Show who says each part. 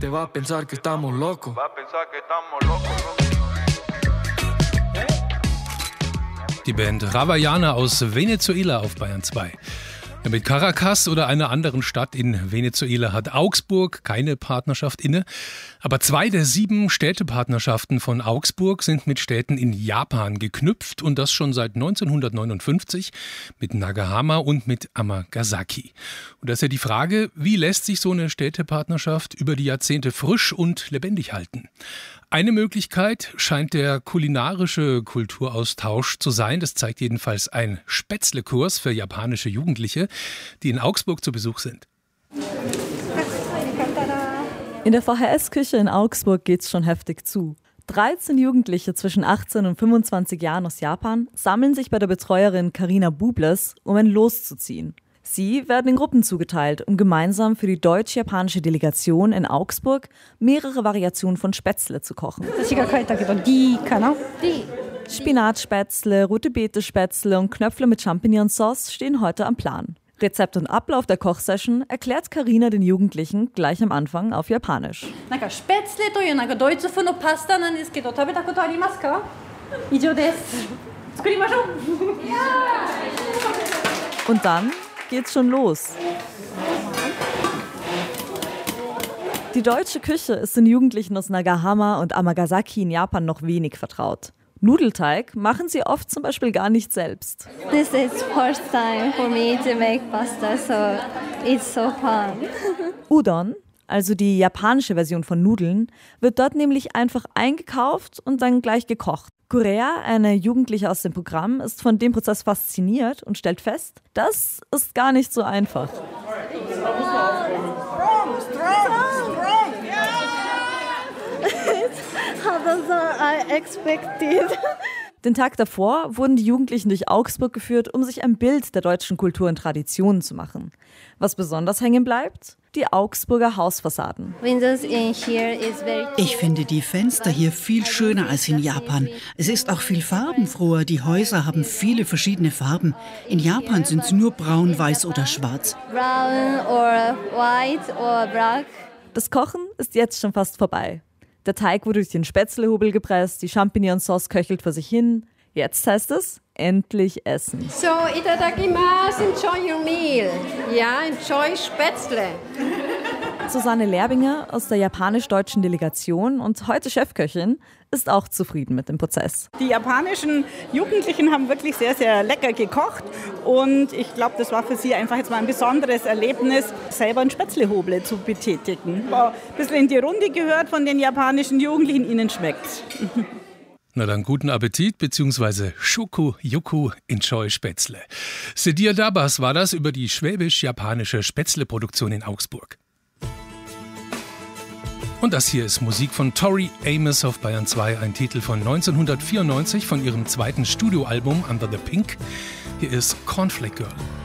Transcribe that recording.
Speaker 1: gente va a pensar que estamos locos.
Speaker 2: Die Band Ravaiana aus Venezuela auf Bayern 2. Ja, mit Caracas oder einer anderen Stadt in Venezuela hat Augsburg keine Partnerschaft inne. Aber 2 der 7 Städtepartnerschaften von Augsburg sind mit Städten in Japan geknüpft und das schon seit 1959 mit Nagahama und mit Amagasaki. Und da ist ja die Frage, wie lässt sich so eine Städtepartnerschaft über die Jahrzehnte frisch und lebendig halten? Eine Möglichkeit scheint der kulinarische Kulturaustausch zu sein. Das zeigt jedenfalls ein Spätzle-Kurs für japanische Jugendliche, die in Augsburg zu Besuch sind.
Speaker 3: In der VHS-Küche in Augsburg geht's schon heftig zu. 13 Jugendliche zwischen 18 und 25 Jahren aus Japan sammeln sich bei der Betreuerin Carina Bubles, um ein Los zu ziehen. Sie werden in Gruppen zugeteilt, um gemeinsam für die deutsch-japanische Delegation in Augsburg mehrere Variationen von Spätzle zu kochen. Spinatspätzle, rote Beete-Spätzle und Knöpfle mit Champignonsauce stehen heute am Plan. Rezept und Ablauf der Kochsession erklärt Carina den Jugendlichen gleich am Anfang auf Japanisch. Und dann geht's schon los. Die deutsche Küche ist den Jugendlichen aus Nagahama und Amagasaki in Japan noch wenig vertraut. Nudelteig machen sie oft zum Beispiel gar nicht selbst.
Speaker 4: This is first time for me to make pasta, so it's so fun.
Speaker 3: Udon, also die japanische Version von Nudeln, wird dort nämlich einfach eingekauft und dann gleich gekocht. Korea, eine Jugendliche aus dem Programm, ist von dem Prozess fasziniert und stellt fest, das ist gar nicht so einfach. Den Tag davor wurden die Jugendlichen durch Augsburg geführt, um sich ein Bild der deutschen Kultur und Traditionen zu machen. Was besonders hängen bleibt? Die Augsburger Hausfassaden.
Speaker 5: Ich finde die Fenster hier viel schöner als in Japan. Es ist auch viel farbenfroher. Die Häuser haben viele verschiedene Farben. In Japan sind sie nur braun, weiß oder schwarz.
Speaker 4: Brown or white or black.
Speaker 3: Das Kochen ist jetzt schon fast vorbei. Der Teig wurde durch den Spätzlehobel gepresst, die Champignonsauce köchelt vor sich hin. Jetzt heißt es, endlich essen.
Speaker 6: So, itadakimasu, enjoy your meal. Ja, enjoy Spätzle.
Speaker 3: Susanne Lerbinger aus der japanisch-deutschen Delegation und heute Chefköchin ist auch zufrieden mit dem Prozess.
Speaker 7: Die japanischen Jugendlichen haben wirklich sehr, sehr lecker gekocht und ich glaube, das war für sie einfach jetzt mal ein besonderes Erlebnis, selber einen Spätzlehobel zu betätigen. War ein bisschen in die Runde gehört von den japanischen Jugendlichen, ihnen schmeckt's.
Speaker 2: Na dann guten Appetit bzw. Shoku-Yoku Enjoy Spätzle. Sedir Dabas war das über die schwäbisch-japanische Spätzle-Produktion in Augsburg. Und das hier ist Musik von Tori Amos auf Bayern 2, ein Titel von 1994 von ihrem zweiten Studioalbum Under the Pink. Hier ist Cornflake Girl.